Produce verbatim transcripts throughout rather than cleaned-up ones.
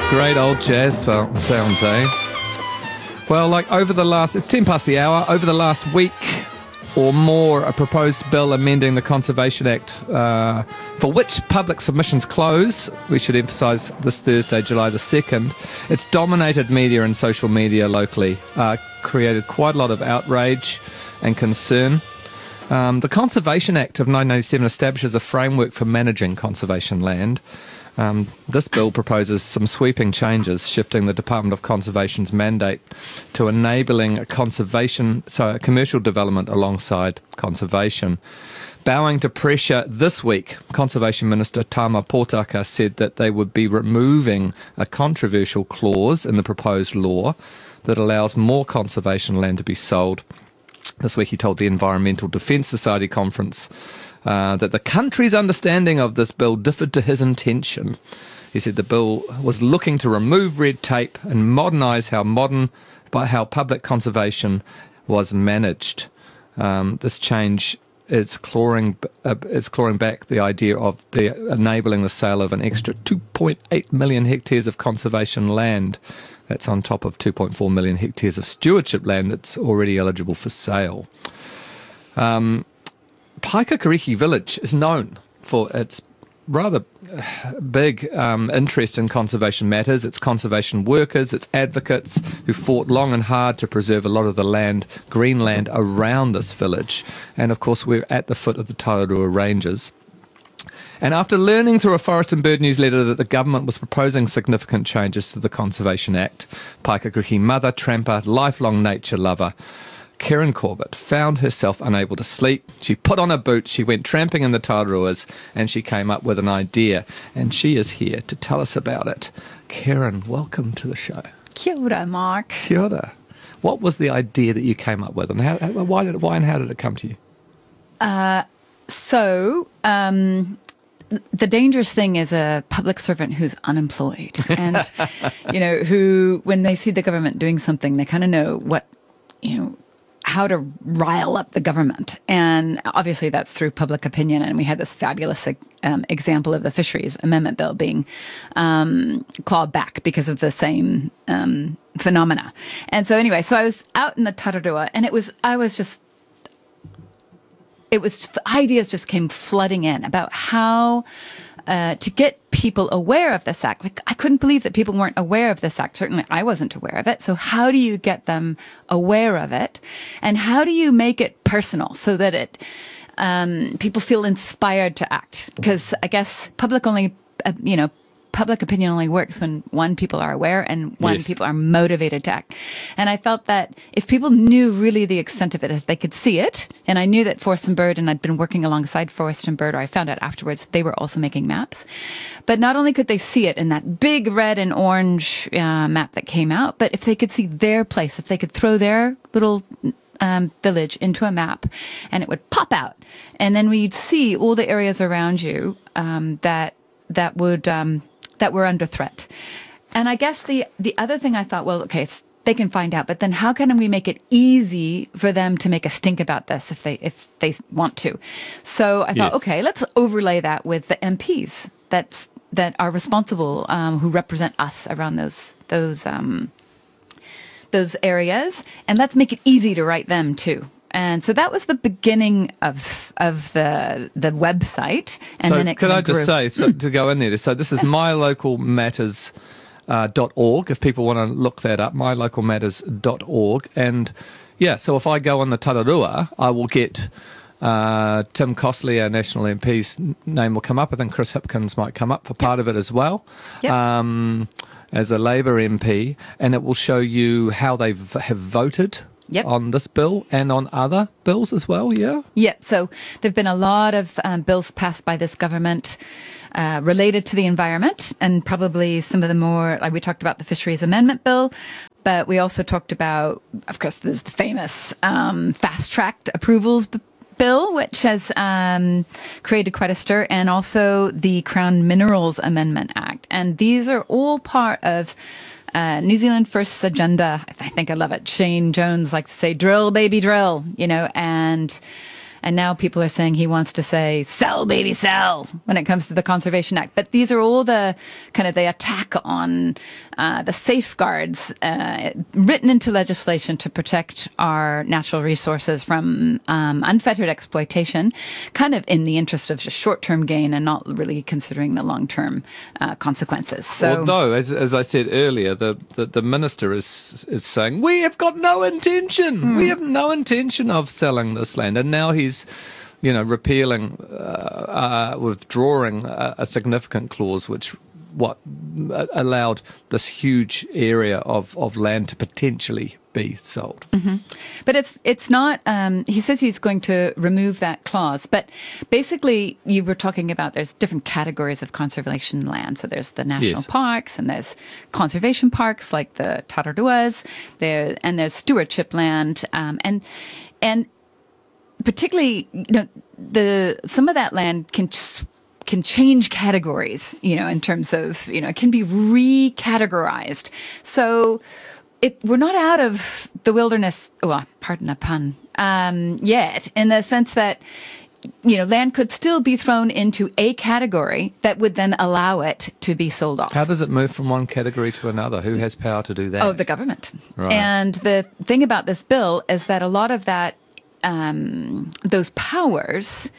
Great old jazz so- sounds, eh? Well, like over the last, it's ten past the hour, over the last week or more, a proposed bill amending the Conservation Act, uh, for which public submissions close, we should emphasise this Thursday, July the second, it's dominated media and social media locally, uh, created quite a lot of outrage and concern. Um, the Conservation Act of nineteen eighty-seven establishes a framework for managing conservation land. Um, this bill proposes some sweeping changes, shifting the Department of Conservation's mandate to enabling a conservation, so a commercial development alongside conservation. Bowing to pressure this week, Conservation Minister Tama Potaka said that they would be removing a controversial clause in the proposed law that allows more conservation land to be sold. This week he told the Environmental Defence Society conference Uh, that the country's understanding of this bill differed to his intention. He said the bill was looking to remove red tape and modernise how modern, by how public conservation was managed. Um, this change is clawing, uh, it's clawing back the idea of the enabling the sale of an extra two point eight million hectares of conservation land. That's on top of two point four million hectares of stewardship land that's already eligible for sale. Um, Paikakarihi village is known for its rather big um, interest in conservation matters, its conservation workers, its advocates who fought long and hard to preserve a lot of the land, green land around this village. And of course we're at the foot of the Tararua Ranges. And after learning through a Forest and Bird newsletter that the government was proposing significant changes to the Conservation Act, Paikakarihi mother, tramper, lifelong nature lover, Karen Corbett found herself unable to sleep. She put on her boots, she went tramping in the Tararuas, and she came up with an idea. And she is here to tell us about it. Karen, welcome to the show. Kia ora, Mark. Kia ora. What was the idea that you came up with, and how, why did, why and how did it come to you? Uh, so, um, the dangerous thing is a public servant who's unemployed and, you know, who, when they see the government doing something, they kind of know what, you know, how to rile up the government. And obviously that's through public opinion. And we had this fabulous um, example of the Fisheries Amendment Bill being um, clawed back because of the same um, phenomena. And so anyway, so I was out in the Tararua and it was, I was just, it was, ideas just came flooding in about how uh, to get people aware of this act. Like, I couldn't believe that people weren't aware of this act. Certainly I wasn't aware of it. So how do you get them aware of it? And how do you make it personal so that it, um, people feel inspired to act? Because I guess public only, uh, you know, public opinion only works when one, people are aware and one, yes. people are motivated to act. And I felt that if people knew really the extent of it, if they could see it, and I knew that Forest and Bird, and I'd been working alongside Forest and Bird, or I found out afterwards, they were also making maps. But not only could they see it in that big red and orange uh, map that came out, but if they could see their place, if they could throw their little um, village into a map and it would pop out. And then we'd see all the areas around you um, that, that would... Um, that were under threat. And I guess the, the other thing I thought, well, okay, it's, they can find out, but then how can we make it easy for them to make a stink about this if they, if they want to? So I thought, yes. okay, let's overlay that with the M Ps that's, that are responsible, um, who represent us around those, those, um, those areas. And let's make it easy to write them too. And so that was the beginning of of the the website, and so then it could I just grew. say, so to go in there, so this is my local matters dot org, if people want to look that up, my local matters dot org. And yeah, so if I go on the Tararua, I will get uh, Tim Costley, our National M P's name will come up. I think Chris Hipkins might come up for part yep. of it as well. Yep. Um, as a Labour M P, and it will show you how they v- have voted Yep. on this bill and on other bills as well, yeah? Yeah, so there have been a lot of um, bills passed by this government uh, related to the environment, and probably some of the more, like we talked about the Fisheries Amendment Bill, but we also talked about, of course, there's the famous um, fast-tracked approvals b- bill, which has um, created quite a stir, and also the Crown Minerals Amendment Act. And these are all part of Uh, New Zealand First's agenda. I think I love it. Shane Jones likes to say, drill, baby, drill, you know, and And now people are saying he wants to say, sell, baby, sell, when it comes to the Conservation Act. But these are all the kind of the attack on uh, the safeguards uh, written into legislation to protect our natural resources from um, unfettered exploitation, kind of in the interest of just short-term gain and not really considering the long-term uh, consequences. So, although, as, as I said earlier, the, the, the minister is is saying, we have got no intention, mm. we have no intention of selling this land. And now he's, you know, repealing, uh, uh, withdrawing a, a significant clause which what allowed this huge area of, of land to potentially be sold. Mm-hmm. But it's it's not, um, he says he's going to remove that clause. But basically, you were talking about there's different categories of conservation land. So there's the national Yes. parks, and there's conservation parks like the Tararuas, there, and there's stewardship land. Um, and and particularly, you know, the some of that land can just can change categories, you know, in terms of, you know, it can be recategorized. So it, we're not out of the wilderness, well, pardon the pun, um, yet, in the sense that, you know, land could still be thrown into a category that would then allow it to be sold off. How does it move from one category to another? Who has power to do that? Oh, the government. Right. And the thing about this bill is that a lot of that, um, those powers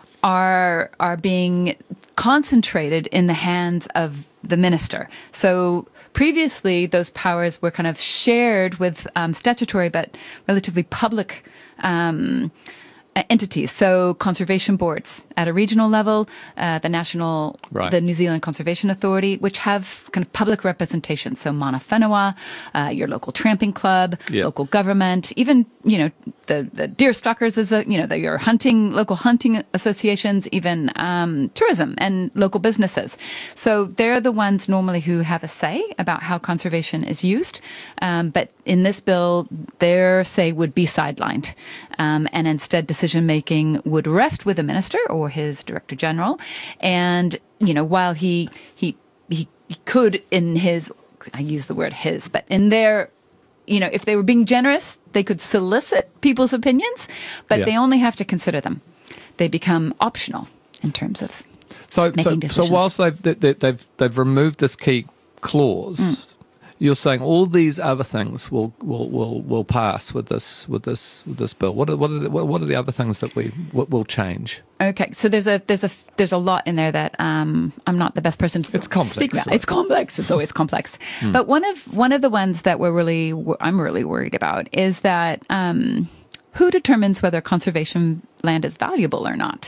are are being concentrated in the hands of the minister. So previously, those powers were kind of shared with um, statutory but relatively public um, entities. So conservation boards at a regional level, uh, the national, Right. the New Zealand Conservation Authority, which have kind of public representation. So Mana Whenua, uh, your local tramping club, Yeah. local government, even, you know, the, the deer stalkers is a, you know, the, your hunting, local hunting associations, even um, tourism and local businesses. So they're the ones normally who have a say about how conservation is used. Um, but in this bill, their say would be sidelined. Um, and instead, decision making would rest with the minister or his director general. And, you know, while he, he, he, he could in his, I use the word his, but in their, you know, if they were being generous, they could solicit people's opinions, but Yeah. they only have to consider them. They become optional in terms of So, so, making so decisions. whilst they've they, they've they've removed this key clause, Mm. you're saying all these other things will, will, will, will pass with this with this with this bill. What are what are the, what are the other things that we what will change? Okay, so there's a there's a there's a lot in there that um, I'm not the best person to It's complex, speak about. right? It's complex. It's always complex. But one of one of the ones that we're really I'm really worried about is that um, who determines whether conservation land is valuable or not,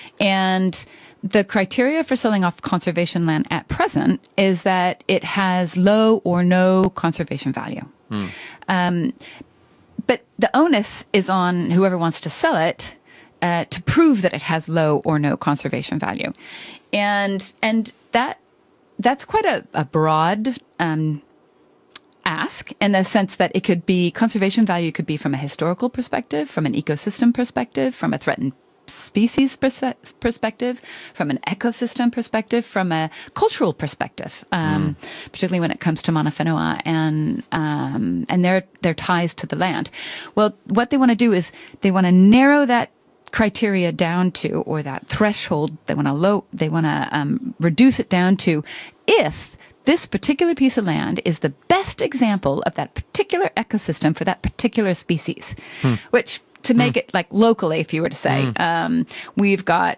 and the criteria for selling off conservation land at present is that it has low or no conservation value. Um, but the onus is on whoever wants to sell it uh, to prove that it has low or no conservation value, and and that that's quite a, a broad um, ask in the sense that it could be conservation value could be from a historical perspective, from an ecosystem perspective, from a threatened species perse- perspective, from an ecosystem perspective, from a cultural perspective, um, mm. particularly when it comes to Mana Whenua and um, and their their ties to the land. Well, what they want to do is they want to narrow that criteria down to, or that threshold. They want to low. They want to um, reduce it down to if this particular piece of land is the best example of that particular ecosystem for that particular species, hmm. which. To make mm. it like locally, if you were to say, mm. um, we've got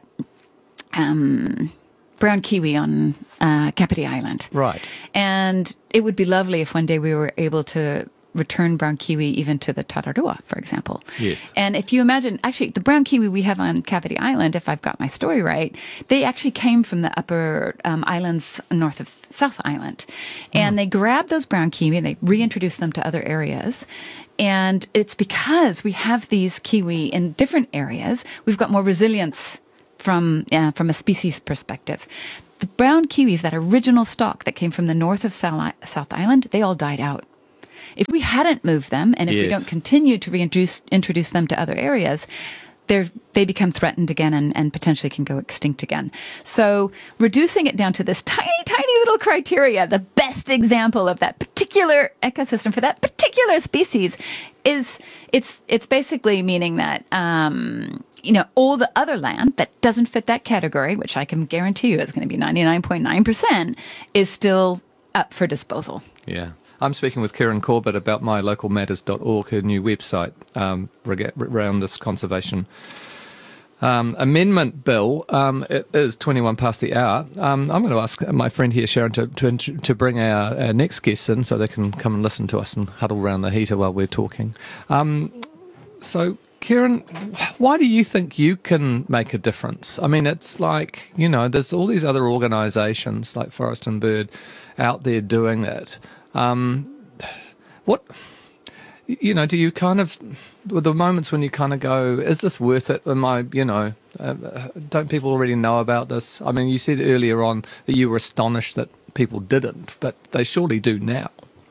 um, brown kiwi on uh, Kapiti Island. Right. And it would be lovely if one day we were able to return brown kiwi even to the Tararua, for example. Yes. And if you imagine, actually, the brown kiwi we have on Kapiti Island, if I've got my story right, they actually came from the upper um, islands north of South Island. And mm. they grabbed those brown kiwi and they reintroduced them to other areas. And it's because we have these kiwi in different areas, we've got more resilience from uh, from a species perspective. The brown kiwis, that original stock that came from the north of South Island, they all died out. If we hadn't moved them, and if yes. we don't continue to reintroduce introduce them to other areas, they're, they become threatened again and, and potentially can go extinct again. So reducing it down to this tiny, tiny little criteria, the best example of that particular ecosystem for that particular species, is it's it's basically meaning that um, you know, all the other land that doesn't fit that category, which I can guarantee you is going to be ninety-nine point nine percent, is still up for disposal. Yeah. I'm speaking with Kieran Corbett about my local matters dot org, her new website um, around this conservation um, amendment bill. Um, it is twenty-one past the hour. Um, I'm going to ask my friend here, Sharon, to to, to bring our, our next guests in so they can come and listen to us and huddle around the heater while we're talking. Um, so, Kieran, why do you think you can make a difference? I mean, it's like, you know, there's all these other organisations like Forest and Bird out there doing it. Um, what, you know, do you kind of, with the moments when you kind of go, is this worth it? Am I, you know, uh, don't people already know about this? I mean, you said earlier on that you were astonished that people didn't, but they surely do now.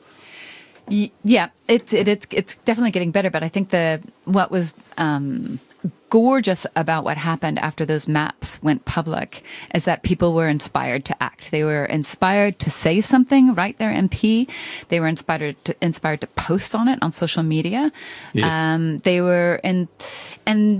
Yeah, it's it, it's it's definitely getting better. But I think the what was um, gorgeous about what happened after those maps went public is that people were inspired to act. They were inspired to say something, write their M P. They were inspired to inspired to post on it on social media. Yes. Um, they were and and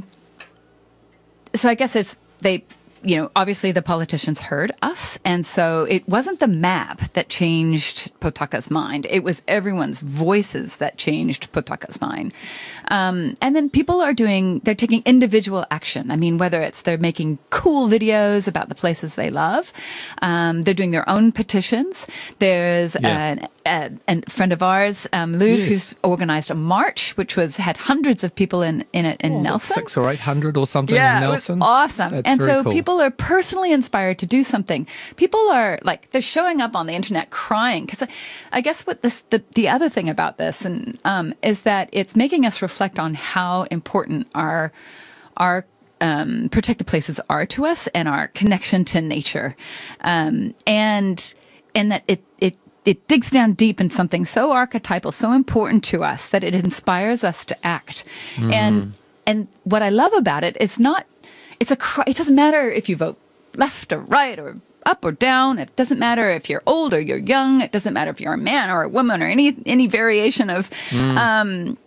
so I guess it's they. You know, obviously the politicians heard us. And so it wasn't the map that changed Potaka's mind. It was everyone's voices that changed Potaka's mind. Um, and then people are doing, they're taking individual action. I mean, whether it's they're making cool videos about the places they love, um, they're doing their own petitions. There's yeah. an, a, a friend of ours, um, Luv, yes. who's organized a march, which was had hundreds of people in, in it in oh, Nelson. Six or eight hundred or something yeah, in Nelson. It was awesome. That's and very so cool. people are personally inspired to do something. People are like, they're showing up on the internet crying. Because I, I guess what this, the, the other thing about this and um, is that it's making us reflect on how important our, our um, protected places are to us and our connection to nature. Um, and, and that it, it, it digs down deep in something so archetypal, so important to us that it inspires us to act. Mm. And, and what I love about it is not, It's a. It doesn't matter if you vote left or right or up or down. It doesn't matter if you're old or you're young. It doesn't matter if you're a man or a woman or any any variation of. Mm. Um,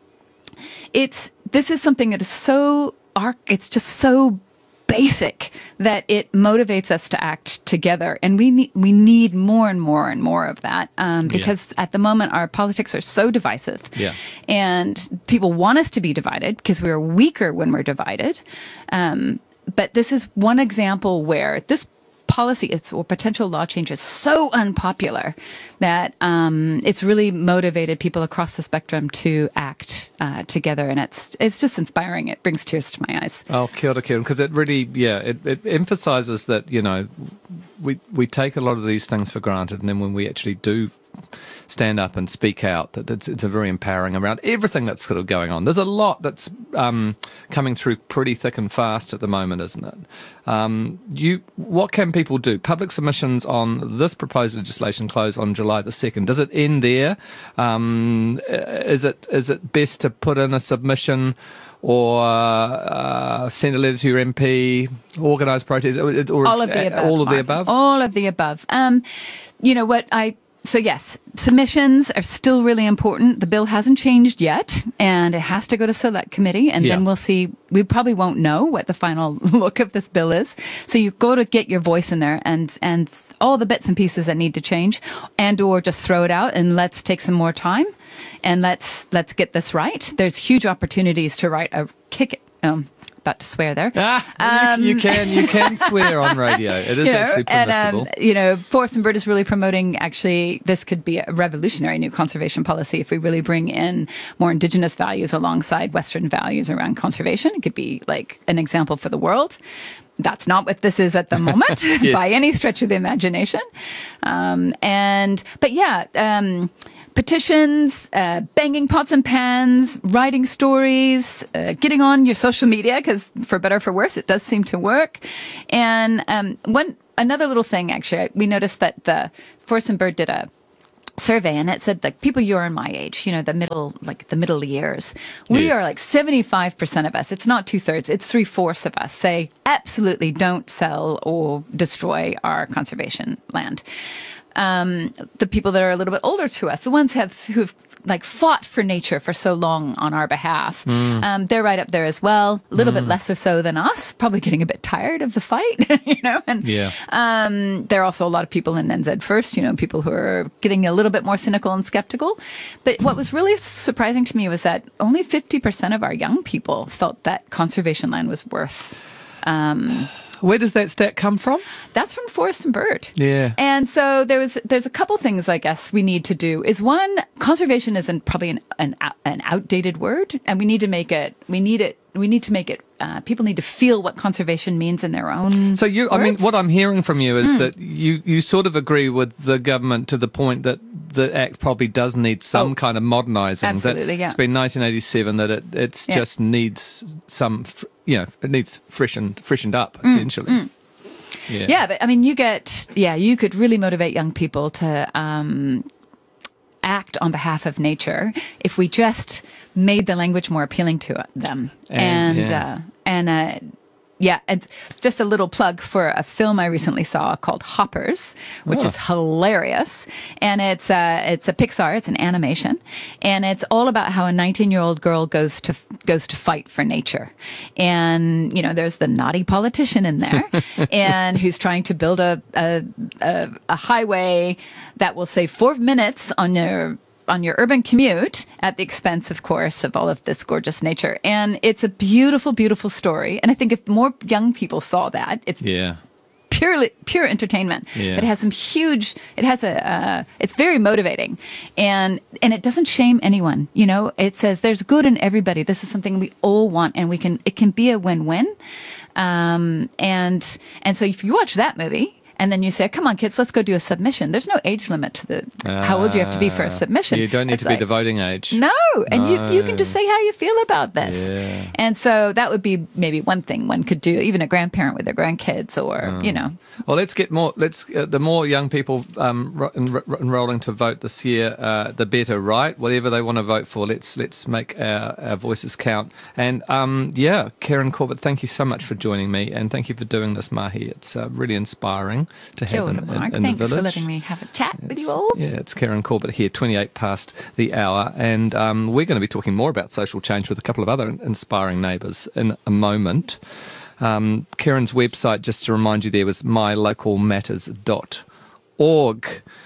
it's this is something that is so arc. It's just so basic that it motivates us to act together, and we need we need more and more and more of that um, because yeah. at the moment our politics are so divisive, yeah. and people want us to be divided because we're weaker when we're divided. Um, But this is one example where this policy is, or potential law change is so unpopular that um, it's really motivated people across the spectrum to act uh, together. And it's it's just inspiring. It brings tears to my eyes. Oh, kia ora, Kieran, because it really, yeah, it, it emphasises that, you know, we, we take a lot of these things for granted. And then when we actually do stand up and speak out, that it's, it's a very empowering around everything that's sort of going on. There's a lot that's um, coming through pretty thick and fast at the moment, isn't it? Um, you, what can people do? Public submissions on this proposed legislation close on July the second. Does it end there? Um, is it is it best to put in a submission or uh, send a letter to your M P, organise protests, or all of the above? All of Mark. the above. All of the above. Um, you know what I. So yes, submissions are still really important. The bill hasn't changed yet, and it has to go to select committee, and yeah. then we'll see. We probably won't know what the final look of this bill is. So you go to get your voice in there, and and all the bits and pieces that need to change, and or just throw it out and let's take some more time, and let's let's get this right. There's huge opportunities to write a kick it. Um, about to swear there. Ah, um, you, you can you can swear on radio. It is you know, actually permissible. And, um, you know, Forest and Bird is really promoting, actually, this could be a revolutionary new conservation policy if we really bring in more Indigenous values alongside Western values around conservation. It could be like an example for the world. That's not what this is at the moment yes. by any stretch of the imagination. Um, and, but yeah, um, petitions, uh, banging pots and pans, writing stories, uh, getting on your social media, because for better or for worse, it does seem to work. And um, one another little thing, actually, we noticed that the Forest and Bird did a survey, and it said like people you're in my age, you know, the middle, like the middle years, we yes. are like seventy-five percent of us. It's not two thirds, it's three fourths of us say absolutely don't sell or destroy our conservation land. um, the people that are a little bit older to us, the ones have who've like fought for nature for so long on our behalf. Mm. Um, they're right up there as well. A little mm. bit lesser so than us, probably getting a bit tired of the fight, you know. And yeah. um, there are also a lot of people in N Z First, you know, people who are getting a little bit more cynical and skeptical. But what was really surprising to me was that only fifty percent of our young people felt that conservation land was worth. Um, Where does that stat come from? That's from Forest and Bird. Yeah. And so there was, there's a couple things I guess we need to do. Is one, conservation isn't probably an, an an outdated word, and we need to make it. We need it. We need to make it. Uh, people need to feel what conservation means in their own. So you, words. I mean, what I'm hearing from you is mm. that you you sort of agree with the government to the point that the Act probably does need some oh, kind of modernising. Absolutely, that yeah. It's been nineteen eighty-seven. That it it's yeah. just needs some. You know, it needs freshened freshened up essentially. Mm, mm. Yeah. yeah, but I mean, you get, yeah, you could really motivate young people to um, act on behalf of nature if we just made the language more appealing to them. And, and, yeah. Uh, and uh, yeah, it's just a little plug for a film I recently saw called Hoppers, which oh. is hilarious. And it's uh, it's a Pixar, it's an animation. And it's all about how a nineteen-year-old girl goes to goes to fight for nature. And, you know, there's the naughty politician in there and who's trying to build a, a, a, a highway that will save four minutes on your on your urban commute at the expense, of course, of all of this gorgeous nature. And it's a beautiful, beautiful story. And I think if more young people saw that, it's yeah. purely pure entertainment. Yeah. But it has some huge, it has a, uh, it's very motivating. And, and it doesn't shame anyone. You know, it says there's good in everybody. This is something we all want, and we can, it can be a win-win. Um, and, and so if you watch that movie, and then you say, come on, kids, let's go do a submission. There's no age limit to the uh, how old you have to be for a submission. You don't need it's to like, be the voting age. No. And no. You, you can just say how you feel about this. Yeah. And so that would be maybe one thing one could do, even a grandparent with their grandkids or, mm. you know. Well, let's get more, let's, uh, the more young people um, ro- en- enrolling to vote this year, uh, the better, right? Whatever they want to vote for, let's let's make our, our voices count. And um, yeah, Karen Corbett, thank you so much for joining me, and thank you for doing this, Mahi. It's uh, really inspiring to have Kia ora, in, Mark. in, in Thanks the village. for letting me have a chat it's, with you all. Yeah, it's Karen Corbett here, twenty-eight past the hour, and um, we're going to be talking more about social change with a couple of other inspiring neighbours in a moment. Um, Karen's website, just to remind you there, was my local matters dot org.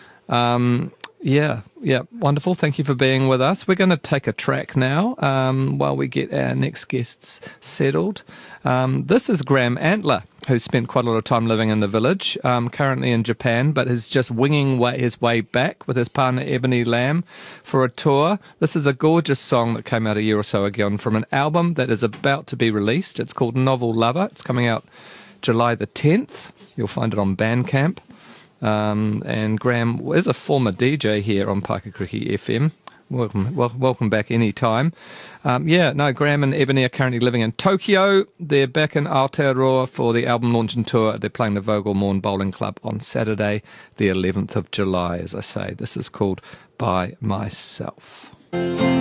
Um, yeah, yeah, wonderful. Thank you for being with us. We're going to take a track now um, while we get our next guests settled. Um, this is Graham Antler, who spent quite a lot of time living in the village, um, currently in Japan, but is just winging way, his way back with his partner Ebony Lamb for a tour. This is a gorgeous song that came out a year or so ago from an album that is about to be released. It's called Novel Lover. It's coming out July the tenth. You'll find it on Bandcamp. Um, and Graham is a former D J here on Paikakriki F M. Welcome, wel- welcome back any time. Um, yeah, no, Graham and Ebony are currently living in Tokyo. They're back in Aotearoa for the album launch and tour. They're playing the Vogel Morn Bowling Club on Saturday, the eleventh of July, as I say. This is called By Myself.